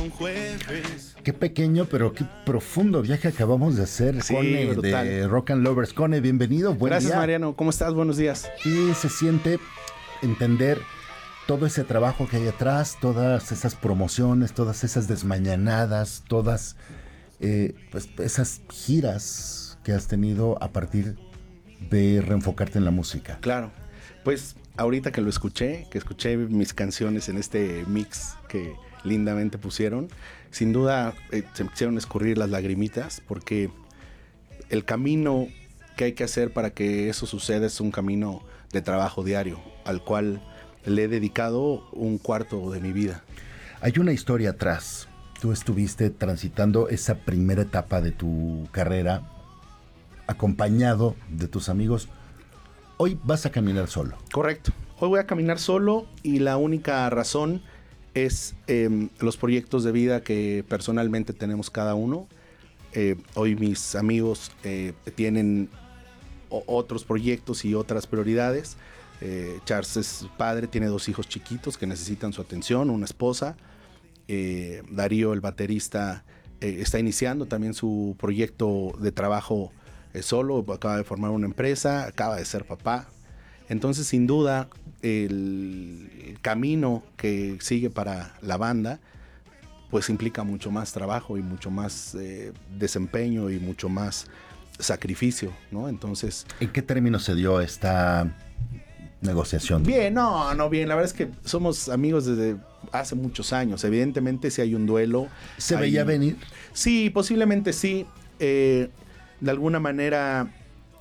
Qué pequeño, pero qué profundo viaje acabamos de hacer, Sí, Cone, brutal. de Rock and Lovers. Cone, bienvenido, buen Gracias, día. Mariano. ¿Cómo estás? Buenos días. ¿Qué se siente entender todo ese trabajo que hay atrás, todas esas promociones, todas esas desmañanadas, todas pues, esas giras que has tenido a partir de reenfocarte en la música? Claro. Pues ahorita que escuché mis canciones en este mix que lindamente pusieron, sin duda se me quisieron escurrir las lagrimitas, porque el camino que hay que hacer para que eso suceda es un camino de trabajo diario, al cual le he dedicado un cuarto de mi vida. Hay una historia atrás. Tú estuviste transitando esa primera etapa de tu carrera acompañado de tus amigos. Hoy vas a caminar solo. Correcto. Hoy voy a caminar solo y la única razón es los proyectos de vida que personalmente tenemos cada uno. Hoy mis amigos tienen otros proyectos y otras prioridades. Charles es padre, tiene 2 hijos chiquitos que necesitan su atención, una esposa. Darío, el baterista, está iniciando también su proyecto de trabajo solo, acaba de formar una empresa, acaba de ser papá. Entonces, sin duda, el camino que sigue para la banda pues implica mucho más trabajo y mucho más desempeño y mucho más sacrificio, ¿no? Entonces, ¿en qué términos se dio esta negociación? Bien, no, bien. La verdad es que somos amigos desde hace muchos años. Evidentemente, si hay un duelo. ¿Se veía venir? Sí, posiblemente sí. De alguna manera,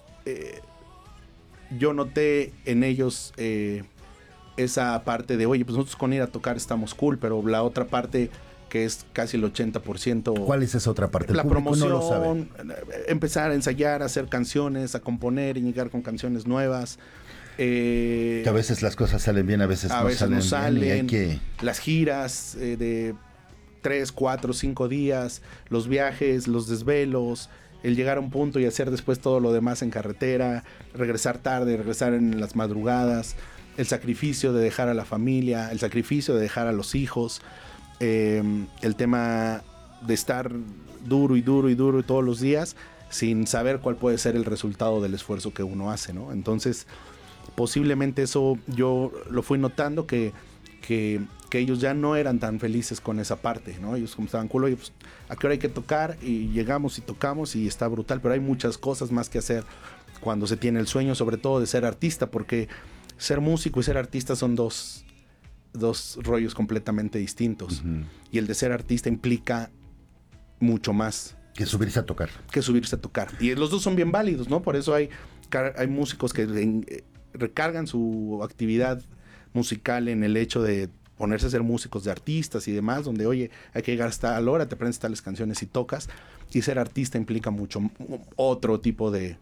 yo noté en ellos esa parte de, oye, pues nosotros con ir a tocar estamos cool, pero la otra parte, que es casi el 80%. ¿Cuál es esa otra parte? La promoción, no lo sabe. Empezar a ensayar, a hacer canciones, a componer y llegar con canciones nuevas. Que a veces las cosas salen bien, a veces no salen. Y hay que... Las giras de 3, 4, 5 días, los viajes, los desvelos, el llegar a un punto y hacer después todo lo demás en carretera, regresar tarde, regresar en las madrugadas, el sacrificio de dejar a la familia, el sacrificio de dejar a los hijos, el tema de estar duro y todos los días sin saber cuál puede ser el resultado del esfuerzo que uno hace, ¿no? Entonces, posiblemente eso yo lo fui notando que ellos ya no eran tan felices con esa parte, ¿no? Ellos como estaban cool, pues, ¿a qué hora hay que tocar? Y llegamos y tocamos y está brutal, pero hay muchas cosas más que hacer cuando se tiene el sueño, sobre todo de ser artista, porque ser músico y ser artista son dos rollos completamente distintos. Uh-huh. Y el de ser artista implica mucho más. Que subirse a tocar. Y los dos son bien válidos, ¿no? Por eso hay músicos que recargan su actividad musical en el hecho de ponerse a ser músicos de artistas y demás, donde, oye, hay que llegar hasta la hora, te aprendes tales canciones y tocas. Y ser artista implica mucho otro tipo de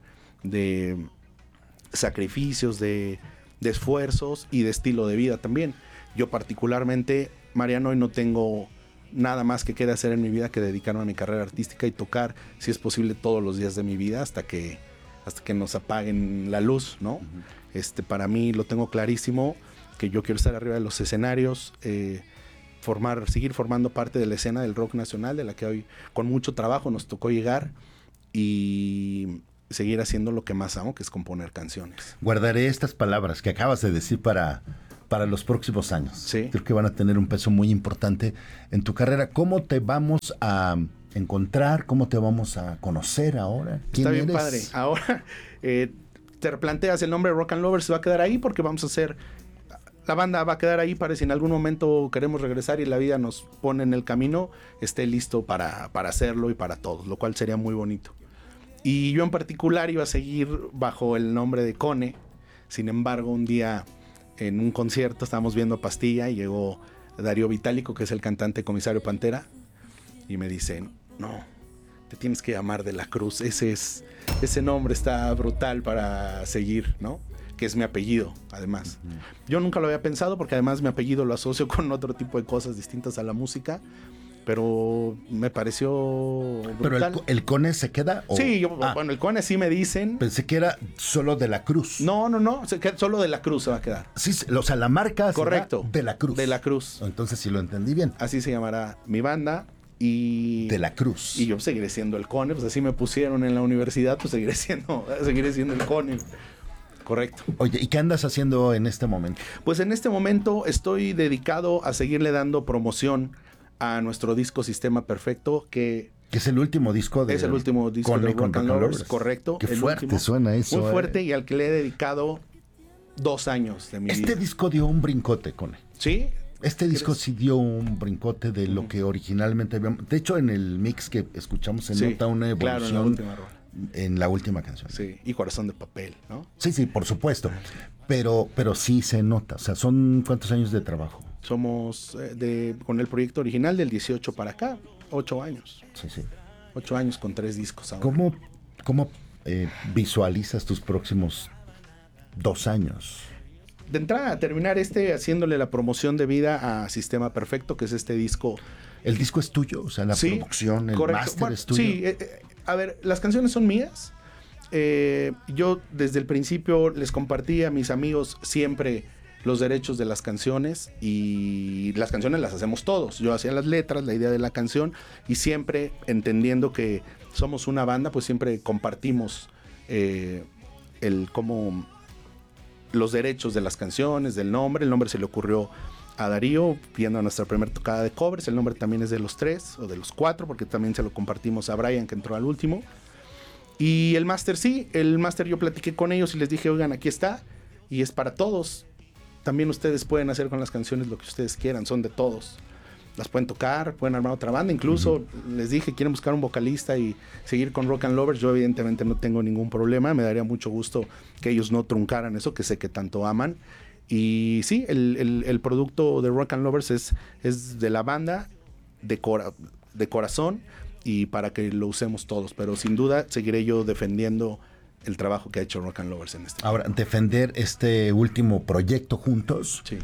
sacrificios, de esfuerzos y de estilo de vida también. Yo particularmente, Mariano, hoy no tengo nada más que quede hacer en mi vida que dedicarme a mi carrera artística y tocar, si es posible, todos los días de mi vida hasta que nos apaguen la luz, ¿no? Uh-huh. Para mí lo tengo clarísimo, que yo quiero estar arriba de los escenarios, seguir formando parte de la escena del rock nacional, de la que hoy con mucho trabajo nos tocó llegar, y seguir haciendo lo que más amo, que es componer canciones. Guardaré estas palabras que acabas de decir para los próximos años. Sí. Creo que van a tener un peso muy importante en tu carrera. ¿Cómo te vamos a encontrar? ¿Cómo te vamos a conocer ahora? ¿Quién eres? Está bien padre. Ahora te replanteas el nombre Rock and Lovers, se va a quedar ahí porque vamos a hacer... La banda va a quedar ahí para si en algún momento queremos regresar y la vida nos pone en el camino, esté listo para hacerlo y para todos, lo cual sería muy bonito. Y yo en particular iba a seguir bajo el nombre de Cone. Sin embargo, un día en un concierto estábamos viendo Pastilla y llegó Darío Vitalico, que es el cantante Comisario Pantera, y me dicen, no, te tienes que llamar De la Cruz, ese nombre está brutal para seguir, ¿no? Que es mi apellido, además. Uh-huh. Yo nunca lo había pensado porque además mi apellido lo asocio con otro tipo de cosas distintas a la música, pero me pareció brutal. ¿Pero el Cone se queda? Sí, bueno, el Cone sí me dicen. Pensé que era solo de la Cruz. No, solo de la Cruz se va a quedar. Sí, o sea, la marca correcto, será de la Cruz. De la Cruz. Entonces sí lo entendí bien. Así se llamará mi banda. Y de la Cruz. Y yo seguiré siendo el Cone, pues así me pusieron en la universidad, pues seguiré siendo el Cone. Correcto. Oye, ¿y qué andas haciendo en este momento? Pues en este momento estoy dedicado a seguirle dando promoción a nuestro disco Sistema Perfecto, que es el último disco de... Es el último disco de Rock and Lovers, correcto. Qué fuerte último, suena eso. Muy fuerte y al que le he dedicado 2 años de mi vida. Este disco dio un brincote, Cone. ¿Sí? Este disco sí dio un brincote de lo que originalmente habíamos... De hecho, en el mix que escuchamos se nota una evolución. Claro, en la última rola. En la última canción. Sí, y Corazón de Papel, ¿no? Sí, por supuesto. Pero sí se nota. O sea, ¿son cuántos años de trabajo? Somos con el proyecto original del 18 para acá, 8 años. Sí. 8 años con 3 discos ahora. ¿Cómo visualizas tus próximos 2 años? De entrada, a terminar haciéndole la promoción de vida a Sistema Perfecto, que es este disco. ¿El disco es tuyo? O sea, la producción, el máster es tuyo. Sí, a ver, las canciones son mías. Yo desde el principio les compartí a mis amigos siempre los derechos de las canciones, y las canciones las hacemos todos. Yo hacía las letras, la idea de la canción, y siempre entendiendo que somos una banda, pues siempre compartimos como los derechos de las canciones, del nombre. El nombre se le ocurrió a Darío viendo nuestra primera tocada de covers. El nombre también es de los 3 o de los 4, porque también se lo compartimos a Brian, que entró al último. Y el máster yo platiqué con ellos y les dije, oigan, aquí está, y es para todos. También ustedes pueden hacer con las canciones lo que ustedes quieran, son de todos. Las pueden tocar, pueden armar otra banda. Incluso les dije, quieren buscar un vocalista y seguir con Rock and Lovers. Yo evidentemente no tengo ningún problema. Me daría mucho gusto que ellos no truncaran eso, que sé que tanto aman. Y sí, el producto de Rock and Lovers es de la banda, de corazón, y para que lo usemos todos. Pero sin duda seguiré yo defendiendo el trabajo que ha hecho Rock and Lovers en este. Ahora, defender este último proyecto juntos. Sí.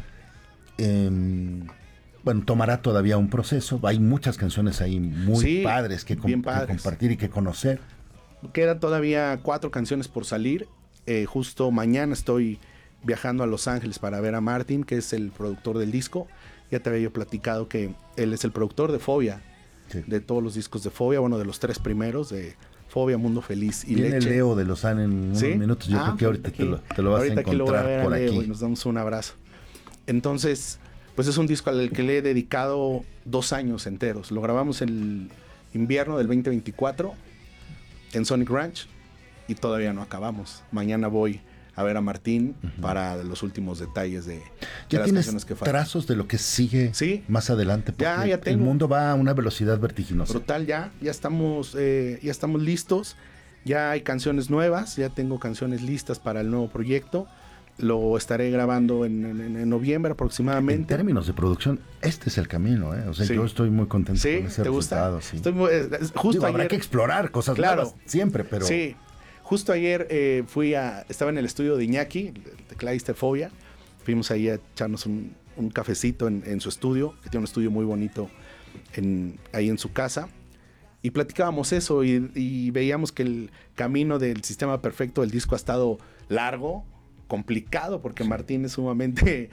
Bueno, tomará todavía un proceso. Hay muchas canciones ahí muy padres que compartir y que conocer. Quedan todavía 4 canciones por salir. Justo mañana estoy viajando a Los Ángeles para ver a Martin, que es el productor del disco. Ya te había yo platicado que él es el productor de Fobia, de todos los discos de Fobia, bueno, de los 3 primeros, de Fobia, Mundo Feliz y Viene Leche. Leo de Lozán en unos minutos. Yo creo que ahorita te lo vas a encontrar por aquí. Y nos damos un abrazo. Entonces, pues es un disco al que le he dedicado 2 años enteros. Lo grabamos en el invierno del 2024 en Sonic Ranch y todavía no acabamos. Mañana voy a ver a Martín para los últimos detalles de las canciones que faltan. ¿Trazos de lo que sigue más adelante? Porque ya tengo. El mundo va a una velocidad vertiginosa. Brutal, ya estamos listos. Ya hay canciones nuevas, ya tengo canciones listas para el nuevo proyecto. Lo estaré grabando en noviembre aproximadamente. En términos de producción, este es el camino, O sea, yo estoy muy contento con ese resultado. ¿Te gusta? Habrá que explorar cosas nuevas siempre, pero... Sí, justo ayer estaba en el estudio de Iñaki, el tecladista de Fobia. Fuimos ahí a echarnos un cafecito en su estudio, que tiene un estudio muy bonito ahí en su casa. Y platicábamos eso y veíamos que el camino del Sistema Perfecto del disco ha estado largo, complicado, porque Martín es sumamente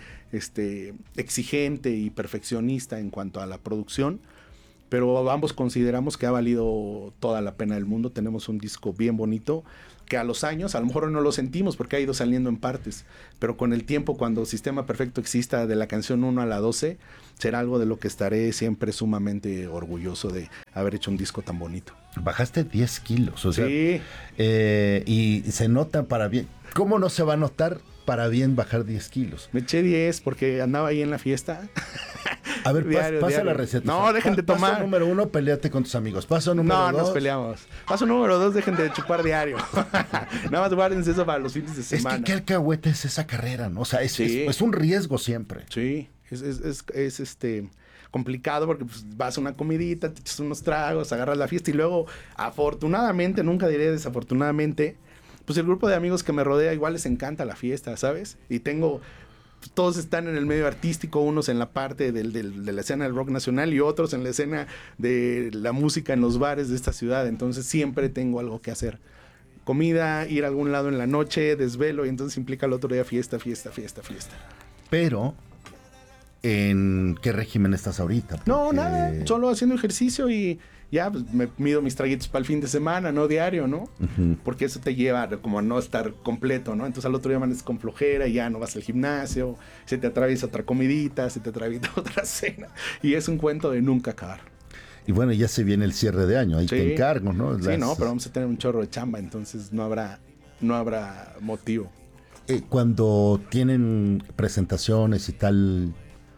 exigente y perfeccionista en cuanto a la producción, pero ambos consideramos que ha valido toda la pena del mundo. Tenemos un disco bien bonito que a los años, a lo mejor no lo sentimos porque ha ido saliendo en partes, pero con el tiempo, cuando Sistema Perfecto exista, de la canción 1 a la 12, será algo de lo que estaré siempre sumamente orgulloso de haber hecho un disco tan bonito. Bajaste 10 kilos, o sea, y se nota para bien. ¿Cómo no se va a notar para bien bajar 10 kilos? Me eché 10 porque andaba ahí en la fiesta. A ver, pasa la receta. No, dejen de tomar. Paso número 1, peleate con tus amigos. Paso número 2. No, nos peleamos. Paso número 2, dejen de chupar diario. Nada más guárdense eso para los fines de semana. Es que qué alcahuete es esa carrera, ¿no? O sea, es un riesgo siempre. Sí, es complicado porque pues, vas a una comidita, te echas unos tragos, agarras la fiesta y luego, afortunadamente, nunca diré desafortunadamente, pues el grupo de amigos que me rodea igual les encanta la fiesta, ¿sabes? Y tengo todos están en el medio artístico, unos en la parte de la escena del rock nacional y otros en la escena de la música en los bares de esta ciudad. Entonces siempre tengo algo que hacer. Comida, ir a algún lado en la noche, desvelo, y entonces implica el otro día fiesta. Pero, ¿en qué régimen estás ahorita? Porque... No, nada, solo haciendo ejercicio y ya pues, me mido mis traguitos para el fin de semana, no diario, ¿no? Uh-huh. Porque eso te lleva como a no estar completo, ¿no? Entonces al otro día amaneces con flojera y ya no vas al gimnasio, se te atraviesa otra comidita, se te atraviesa otra cena, y es un cuento de nunca acabar. Y bueno, ya se viene el cierre de año, ahí sí, te encargo, ¿no? Sí, no, pero vamos a tener un chorro de chamba, entonces no habrá motivo. Cuando tienen presentaciones y tal,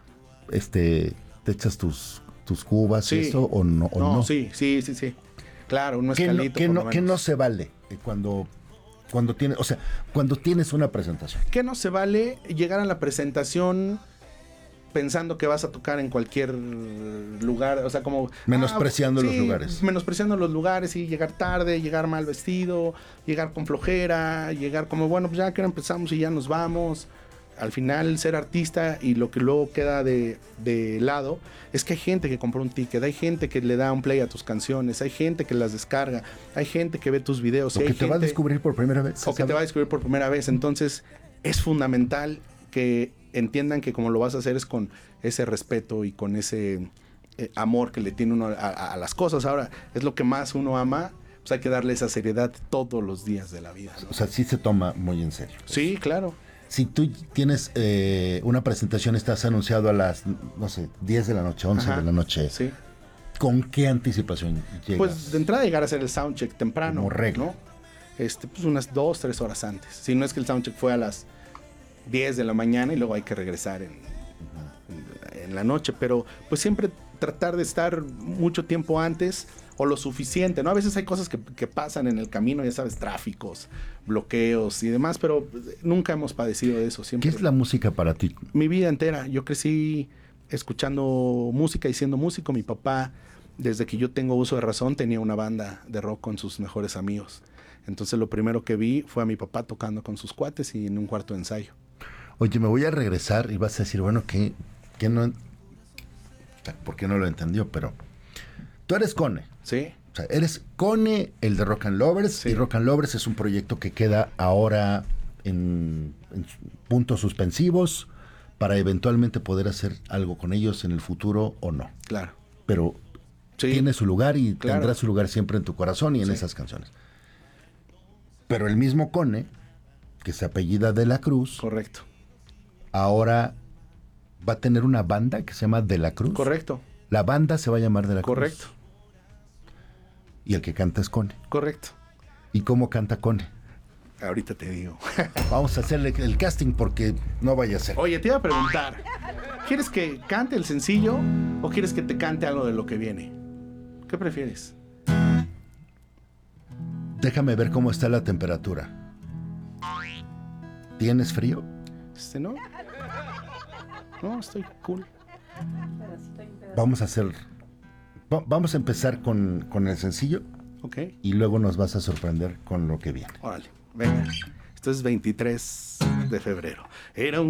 te echas tus cubas sí. Y eso, ¿o no? No, sí. Claro, un mezcalito. ¿Qué no se vale cuando tienes, o sea, cuando tienes una presentación? ¿Qué no se vale? Llegar a la presentación pensando que vas a tocar en cualquier lugar, o sea, como... Menospreciando los lugares. Menospreciando los lugares y llegar tarde, llegar mal vestido, llegar con flojera, llegar como, bueno, pues ya que empezamos y ya nos vamos. Al final, ser artista y lo que luego queda de lado es que hay gente que compró un ticket, hay gente que le da un play a tus canciones, hay gente que las descarga, hay gente que ve tus videos. O que te va a descubrir por primera vez. O que te va a descubrir por primera vez. Entonces, es fundamental que entiendan que como lo vas a hacer es con ese respeto y con ese amor que le tiene uno a las cosas. Ahora, es lo que más uno ama, pues hay que darle esa seriedad todos los días de la vida, ¿no? O sea, sí se toma muy en serio. Sí, claro. Si tú tienes una presentación, estás anunciado a las, no sé, 10 de la noche, 11 de la noche. Sí. ¿Con qué anticipación llegas? Pues de entrada llegar a hacer el soundcheck temprano. Como regla. ¿No? Pues unas 2-3 horas antes. Si no es que el soundcheck fue a las 10 de la mañana y luego hay que regresar en la noche. Pero pues siempre tratar de estar mucho tiempo antes o lo suficiente, ¿no? A veces hay cosas que pasan en el camino, ya sabes, tráficos, bloqueos y demás, pero nunca hemos padecido de eso. Siempre. ¿Qué es la música para ti? Mi vida entera. Yo crecí escuchando música y siendo músico. Mi papá, desde que yo tengo uso de razón, tenía una banda de rock con sus mejores amigos. Entonces lo primero que vi fue a mi papá tocando con sus cuates y en un cuarto de ensayo. Oye, me voy a regresar y vas a decir, bueno, que no... ¿Por qué no lo entendió? Pero tú eres Cone. Sí. O sea, eres Cone, el de Rock and Lovers, sí. Y Rock and Lovers es un proyecto que queda ahora en puntos suspensivos para eventualmente poder hacer algo con ellos en el futuro o no. Claro. Pero sí, tiene su lugar y claro. Tendrá su lugar siempre en tu corazón y en esas canciones. Pero el mismo Cone, que se apellida De la Cruz. Correcto. Ahora va a tener una banda que se llama De la Cruz. Correcto. La banda se va a llamar De la Cruz. Correcto. Y el que canta es Cone. Correcto. ¿Y cómo canta Cone? Ahorita te digo. Vamos a hacerle el casting porque no vaya a ser. Oye, te iba a preguntar, ¿quieres que cante el sencillo o quieres que te cante algo de lo que viene? ¿Qué prefieres? Déjame ver cómo está la temperatura. ¿Tienes frío? No. No, estoy cool. Vamos a empezar con el sencillo. Ok. Y luego nos vas a sorprender con lo que viene. Órale, venga. Esto es 23 de febrero. Era un